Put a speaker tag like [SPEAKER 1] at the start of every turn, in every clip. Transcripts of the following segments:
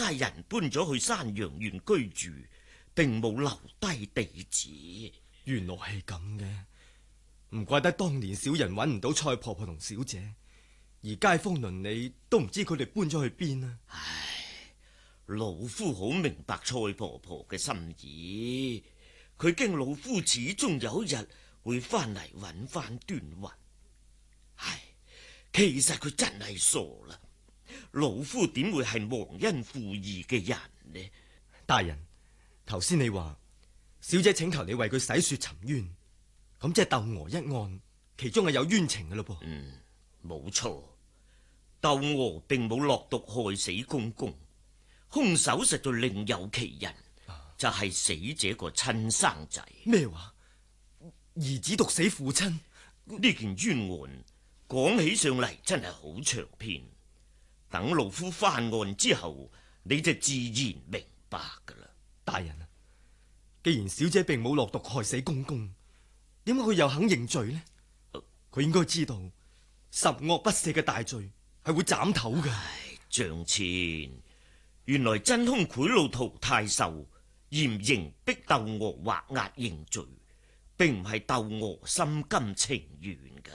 [SPEAKER 1] 家人搬咗去山陽縣居住，並冇留低地址。
[SPEAKER 2] 原來係咁嘅，唔怪得當年小人揾唔到蔡婆婆同小姐，而街坊鄰里都唔知佢哋搬咗去邊啊！
[SPEAKER 1] 唉，老夫好明白蔡婆婆嘅心意，佢驚老夫始終有一日會翻嚟揾翻端雲。唉，其實佢真係傻啦，老夫點會係忘恩負義嘅人呢？
[SPEAKER 2] 大人，頭先你話小姐請求你為佢洗雪沉冤，咁即係竇娥一案，其中係有冤情嘅咯噃。
[SPEAKER 1] 冇錯，竇娥並冇落毒害死公公，兇手實在另有其人，就係死者個親生仔。
[SPEAKER 2] 咩話？兒子毒死父親？
[SPEAKER 1] 呢件冤案講起上嚟真係好長篇，等老夫翻案之後，你就自然明白噶啦。
[SPEAKER 2] 大人啊，既然小姐並冇落毒害死公公，點解佢又肯認罪呢？佢應該知道十惡不赦嘅大罪係會斬頭嘅。
[SPEAKER 1] 張千，原來真兇賄賂陶太守，嚴刑逼竇娥畫押認罪，並唔係竇娥心甘情願噶。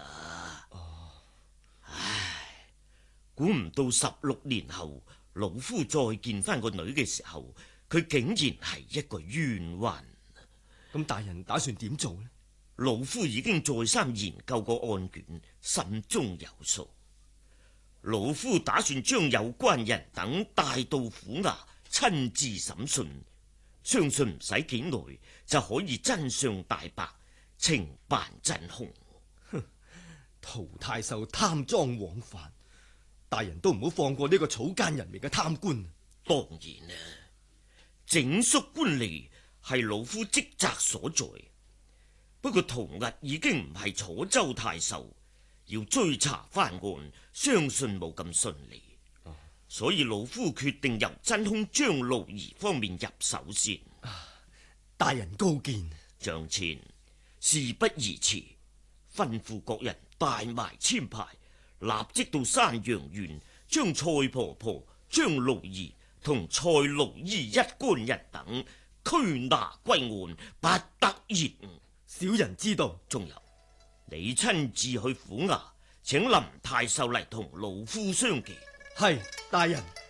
[SPEAKER 1] 唉，估唔到16年後，老夫再見翻個女嘅時候，佢竟然係一個冤魂。
[SPEAKER 2] 咁大人打算點做呢？
[SPEAKER 1] 老夫已經再三研究過案卷，心中有數。老夫打算將有關人等帶到府衙親自審訊，相信唔使幾耐就可以真相大白，懲辦真兇。
[SPEAKER 2] 陶太守貪贓枉法，大人都唔好放過呢個草菅人命嘅貪官。
[SPEAKER 1] 當然啦，整肅官吏係老夫職責所在。不過陶屹已經唔係楚州太守，要追查翻案，相信冇咁順利。所以老夫決定由真兇張路兒方面入手先。
[SPEAKER 2] 大人高見。
[SPEAKER 1] 張千，事不宜遲，吩咐各人帶埋簽牌，立即到山陽縣將蔡婆婆、張路兒同蔡盧醫一干人等拘拿歸案，不得延誤。
[SPEAKER 2] 小人知道。
[SPEAKER 1] 仲有，你親自去府衙，請林太守嚟同老夫相見。
[SPEAKER 2] 係，大人。